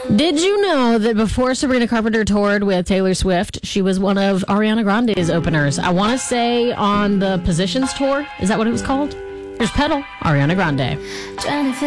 Did you know that before Sabrina Carpenter toured with Taylor Swift, she was one of Ariana Grande's openers? I want to say on the Positions tour. Is that what it was called? Here's Pedal, Ariana Grande.